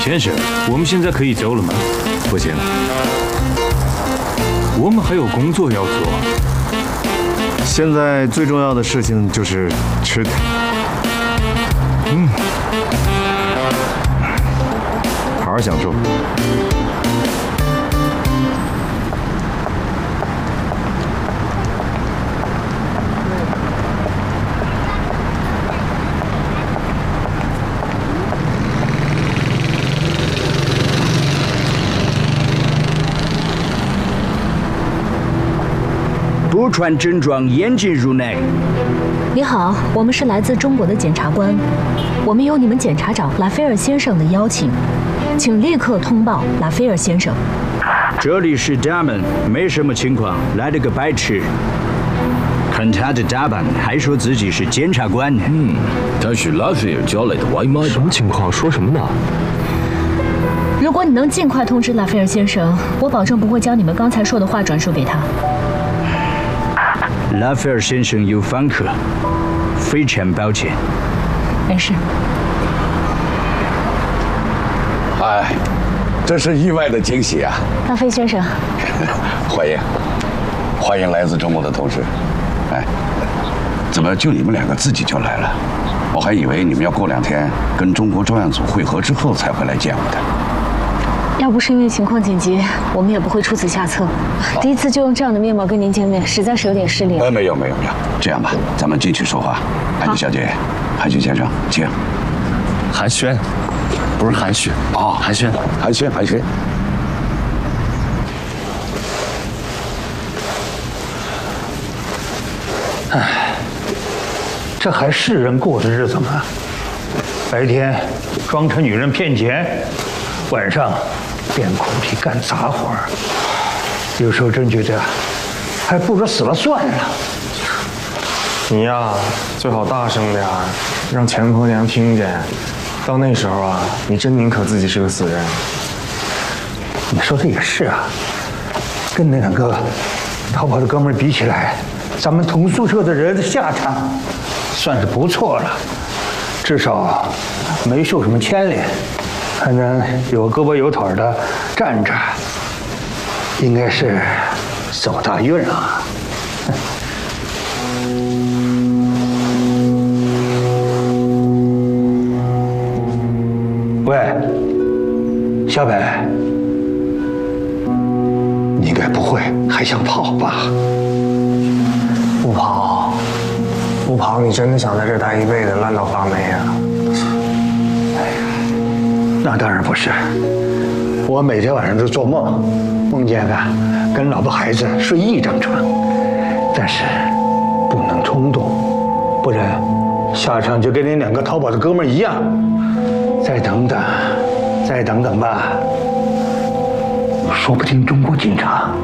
先生，我们现在可以走了吗？ 不行， 我们还有工作要做。 现在最重要的事情就是吃它。好好享受。 不穿正装严禁入内。 你好，我们是来自中国的检察官，我们有你们检察长拉斐尔先生的邀请，请立刻通报拉斐尔先生。 这里是他们，没什么情况，来了个白痴。看他的打扮，还说自己是检察官。 他是拉斐尔交来的外卖。 什么情况？说什么呢？ 如果你能尽快通知拉斐尔先生，我保证不会将你们刚才说的话转述给他。 拉斐尔先生有访客，非常抱歉。 没事。 哎，这是意外的惊喜啊！ 拉斐先生， 欢迎来自中国的同事。哎，怎么就你们两个自己就来了？我还以为你们要过2天跟中国专案组会合之后才会来见我的。 要不是因为情况紧急，我们也不会出此下策。第一次就用这样的面貌跟您见面，实在是有点失礼。 没有，这样吧，咱们进去说话。韩菊小姐，韩菊先生，请。 寒暄，不是含蓄哦， 寒暄。 唉，这还是人过的日子吗？白天装成女人骗钱，晚上变苦力干杂活儿，有时候真觉得还不如死了算了。 你呀，最好大声点儿，让钱婆娘听见。到那时候啊，你真宁可自己是个死人。 你说的也是啊，跟那2个逃跑的哥们儿比起来，咱们同宿舍的人的下场算是不错了，至少没受什么牵连，还能有胳膊有腿的站着，应该是走大运啊。喂，小北，你应该不会还想跑吧？ 不跑，你真的想在这待一辈子，烂到发霉啊？ 那当然不是，我每天晚上都做梦，梦见跟老婆孩子睡一张床，但是不能冲动，不然下场就跟那2个逃跑的哥们儿一样。再等等吧，说不定中国警察